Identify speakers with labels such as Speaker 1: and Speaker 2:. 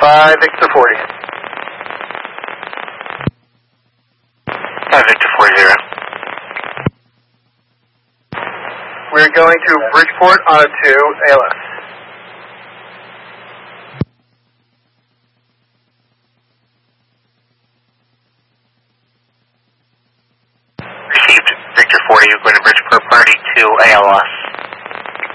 Speaker 1: by Victor 40.
Speaker 2: Hi, Victor 40.
Speaker 1: We're going to Bridgeport on a 2, ALS.
Speaker 2: Received, Victor 40, you're going to Bridgeport, priority 2, ALS.